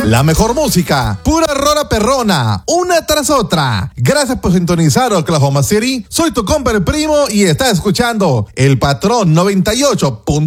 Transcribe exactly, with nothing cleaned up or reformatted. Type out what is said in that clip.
La mejor música, pura rola perrona, una tras otra. Gracias por sintonizar Oklahoma City. Soy tu compa el primo y estás escuchando El Patrón noventa y ocho punto